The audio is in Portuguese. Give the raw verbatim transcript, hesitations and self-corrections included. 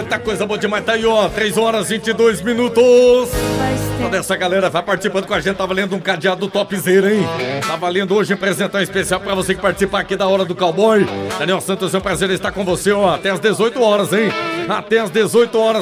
Eita, coisa boa demais. Tá aí, ó, três horas e vinte e dois minutos. Toda essa galera vai participando com a gente. Tá valendo um cadeado topzera, hein? Tá valendo hoje um presentão especial pra você que participa aqui da Hora do Cowboy. Daniel Santos, é um prazer estar com você, ó, até as dezoito horas, hein? Até as dezoito horas.